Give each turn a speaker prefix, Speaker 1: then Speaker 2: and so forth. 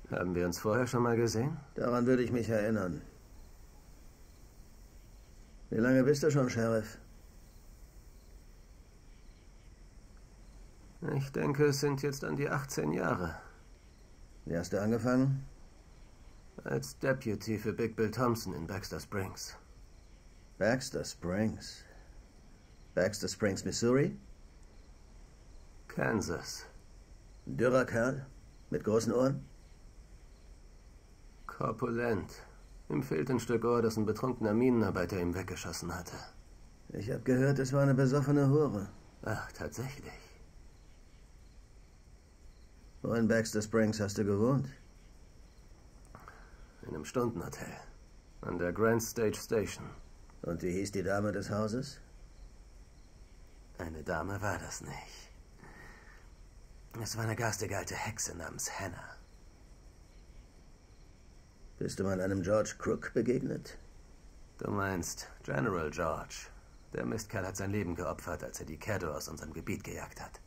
Speaker 1: Haben wir uns vorher schon mal gesehen?
Speaker 2: Daran würde ich mich erinnern. Wie lange bist du schon, Sheriff?
Speaker 1: Ich denke, es sind jetzt an die 18 Jahre.
Speaker 2: Wie hast du angefangen?
Speaker 1: Als Deputy für Big Bill Thompson in Baxter Springs.
Speaker 2: Baxter Springs? Baxter Springs, Missouri?
Speaker 1: Kansas.
Speaker 2: Ein dürrer Kerl? Mit großen Ohren?
Speaker 1: Korpulent. Ihm fehlt ein Stück Ohr, das ein betrunkener Minenarbeiter ihm weggeschossen hatte.
Speaker 2: Ich habe gehört, es war eine besoffene Hure.
Speaker 1: Ach, tatsächlich.
Speaker 2: Wo in Baxter Springs hast du gewohnt?
Speaker 1: In einem Stundenhotel. An der Grand Stage Station.
Speaker 2: Und wie hieß die Dame des Hauses?
Speaker 1: Eine Dame war das nicht. Es war eine garstige alte Hexe namens Hannah.
Speaker 2: Bist du mal einem George Crook begegnet?
Speaker 1: Du meinst General George. Der Mistkerl hat sein Leben geopfert, als er die Caddo aus unserem Gebiet gejagt hat.